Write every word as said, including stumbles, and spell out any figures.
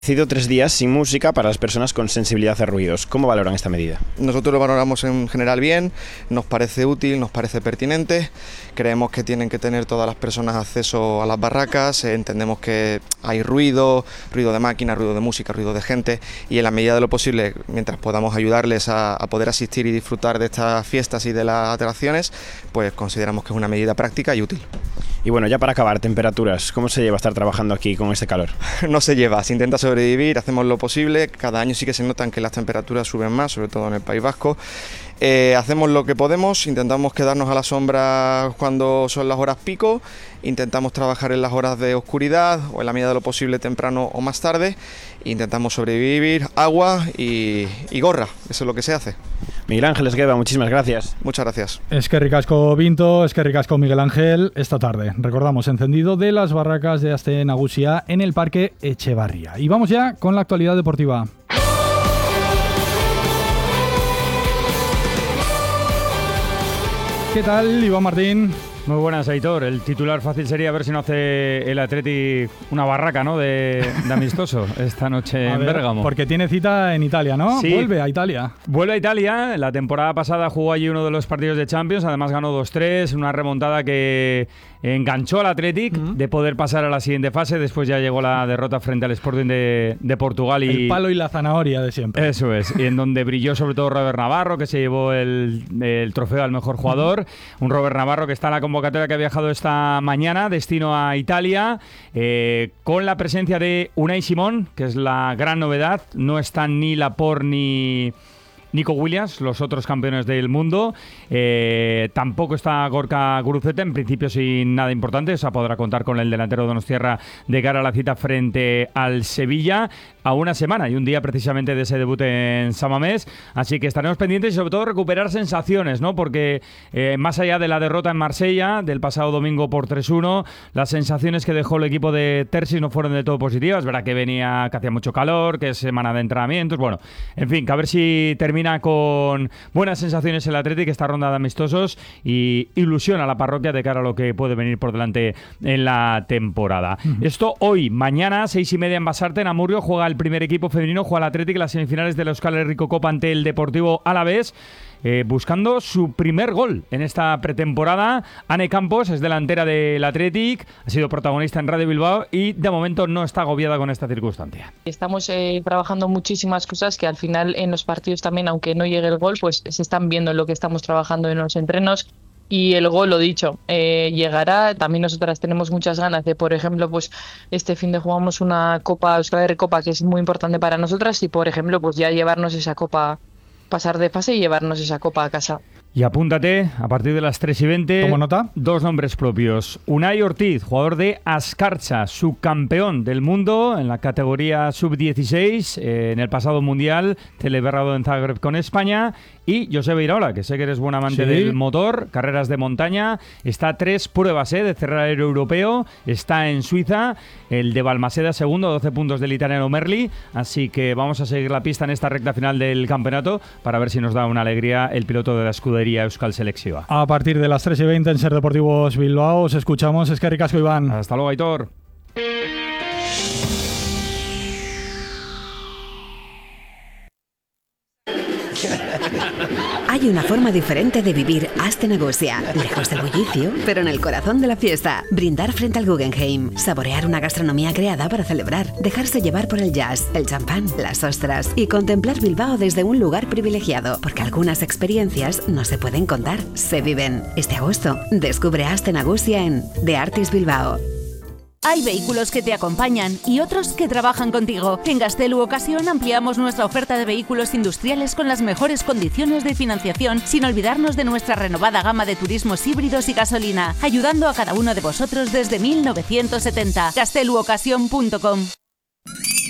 Sido tres días sin música para las personas con sensibilidad a ruidos. ¿Cómo valoran esta medida? Nosotros lo valoramos en general bien, nos parece útil, nos parece pertinente, creemos que tienen que tener todas las personas acceso a las barracas, eh, entendemos que hay ruido, ruido de máquina, ruido de música, ruido de gente, y en la medida de lo posible, mientras podamos ayudarles a, a poder asistir y disfrutar de estas fiestas y de las atracciones, pues consideramos que es una medida práctica y útil. Y bueno, ya para acabar, temperaturas, ¿cómo se lleva estar trabajando aquí con este calor? No se lleva, se intenta sobrevivir, hacemos lo posible, cada año sí que se notan que las temperaturas suben más, sobre todo en el País Vasco. Eh, hacemos lo que podemos, intentamos quedarnos a la sombra cuando son las horas pico, intentamos trabajar en las horas de oscuridad o en la medida de lo posible temprano o más tarde, intentamos sobrevivir, agua y, y gorra, eso es lo que se hace. Miguel Ángel Esgueva, muchísimas gracias. Muchas gracias. Eskerrik asko Vinto, eskerrik asko Miguel Ángel. Esta tarde, recordamos, encendido de las barracas de Aste Nagusia en el Parque Echevarría. Y vamos ya con la actualidad deportiva. ¿Qué tal, Iván Martín? Muy buenas, Aitor. El titular fácil sería ver si no hace el Atleti una barraca, ¿no?, de, de amistoso esta noche a en ver, Bérgamo. Porque tiene cita en Italia, ¿no? Sí. Vuelve a Italia. Vuelve a Italia. La temporada pasada jugó allí uno de los partidos de Champions. Además ganó dos tres. Una remontada que enganchó al Athletic uh-huh. de poder pasar a la siguiente fase. Después ya llegó la derrota frente al Sporting de, de Portugal. Y el palo y la zanahoria de siempre. Eso es. Y en donde brilló sobre todo Robert Navarro, que se llevó el, el trofeo al mejor jugador. Uh-huh. Un Robert Navarro que está en la convocatoria, que ha viajado esta mañana, destino a Italia, eh, con la presencia de Unai Simón, que es la gran novedad. No están ni Laporte ni Nico Williams, los otros campeones del mundo. Eh, tampoco está Gorka Guruceta, en principio sin nada importante. O sea, podrá contar con el delantero donostiarra de cara a la cita frente al Sevilla, a una semana y un día precisamente de ese debut en San Mamés. Así que estaremos pendientes y sobre todo recuperar sensaciones, ¿no? Porque eh, más allá de la derrota en Marsella del pasado domingo por tres uno, las sensaciones que dejó el equipo de Terzic no fueron de todo positivas. Es verdad que venía, que hacía mucho calor, que es semana de entrenamientos. Bueno, en fin, que a ver si termina con buenas sensaciones el Athletic, esta ronda de amistosos, y ilusión a la parroquia de cara a lo que puede venir por delante en la temporada. Uh-huh. Esto hoy, mañana, seis y media en Basarte, en Amurrio, juega el primer equipo femenino, juega el Athletic las semifinales de la Euskal Herriko Copa ante el Deportivo Alavés. Eh, buscando su primer gol en esta pretemporada. Ane Campos es delantera del Athletic, ha sido protagonista en Radio Bilbao y de momento no está agobiada con esta circunstancia. Estamos eh, trabajando muchísimas cosas que al final en los partidos también, aunque no llegue el gol, pues se están viendo en lo que estamos trabajando en los entrenos. Y el gol, lo dicho, eh, llegará. También nosotras tenemos muchas ganas de, por ejemplo, pues este fin de jugamos una Copa, Euskal Herri Copa, que es muy importante para nosotras, y por ejemplo, pues ya llevarnos esa copa, pasar de fase y llevarnos esa copa a casa. Y apúntate, a partir de las tres y veinte, ¿Cómo nota? Dos nombres propios. Unai Ortiz, jugador de Azkartza, subcampeón del mundo en la categoría sub dieciséis, eh, en el pasado mundial, celebrado en Zagreb con España. Y Joseba Iraola, que sé que eres buen amante sí. del motor, carreras de montaña. Está a tres pruebas eh, de cerrar el europeo. Está en Suiza, el de Balmaseda segundo, doce puntos del italiano Merli. Así que vamos a seguir la pista en esta recta final del campeonato para ver si nos da una alegría el piloto de la escudería Euskal Selectiva. A partir de las tres y veinte en Ser Deportivos Bilbao os escuchamos. Eskerrik asko, Iván. Hasta luego, Aitor. Hay una forma diferente de vivir Aste Nagusia, lejos del bullicio, pero en el corazón de la fiesta. Brindar frente al Guggenheim, saborear una gastronomía creada para celebrar, dejarse llevar por el jazz, el champán, las ostras y contemplar Bilbao desde un lugar privilegiado, porque algunas experiencias no se pueden contar, se viven. Este agosto, descubre Aste Nagusia en The Artist Bilbao. Hay vehículos que te acompañan y otros que trabajan contigo. En Gaztelu Ocasión ampliamos nuestra oferta de vehículos industriales con las mejores condiciones de financiación, sin olvidarnos de nuestra renovada gama de turismos híbridos y gasolina, ayudando a cada uno de vosotros desde mil novecientos setenta. gaztelu ocasión punto com.